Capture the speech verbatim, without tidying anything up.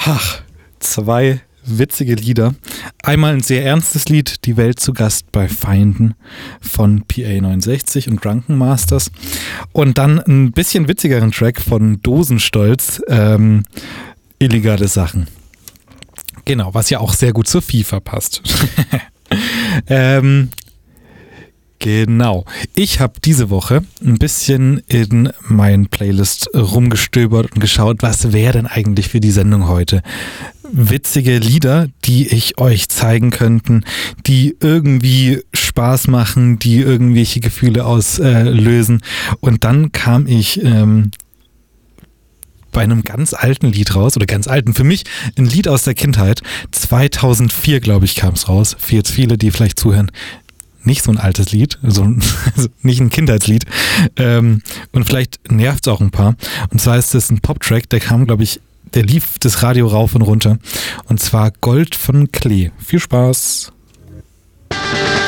Ach, zwei witzige Lieder. Einmal ein sehr ernstes Lied, Die Welt zu Gast bei Feinden von P A neunundsechzig und Drunken Masters. Und dann ein bisschen witzigeren Track von Dosenstolz, ähm, Illegale Sachen. Genau, was ja auch sehr gut zur FIFA passt. ähm, Genau. Ich habe diese Woche ein bisschen in meinen Playlist rumgestöbert und geschaut, was wäre denn eigentlich für die Sendung heute? Witzige Lieder, die ich euch zeigen könnten, die irgendwie Spaß machen, die irgendwelche Gefühle auslösen. Und dann kam ich ähm, bei einem ganz alten Lied raus, oder ganz alten, für mich ein Lied aus der Kindheit. zweitausendvier, glaube ich, kam es raus. Für jetzt viele, die vielleicht zuhören, nicht so ein altes Lied, also, also nicht ein Kindheitslied. Ähm, und vielleicht nervt es auch ein paar. Und zwar ist es ein Pop-Track, der kam, glaube ich, der lief das Radio rauf und runter. Und zwar Gold von Klee. Viel Spaß!